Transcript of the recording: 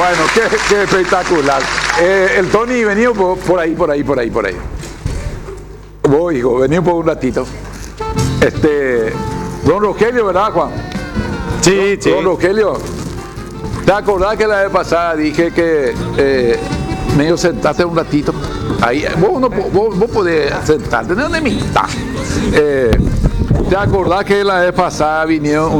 Bueno, qué espectacular. El Tony venía por ahí. Vos, hijo, venía por un ratito. Don Rogelio, ¿verdad, Juan? Sí, sí. Don Rogelio, ¿te acordás que la vez pasada dije que medio sentarte un ratito? Ahí, vos podés sentarte, no de mitad. ¿Te acordás que la vez pasada vinieron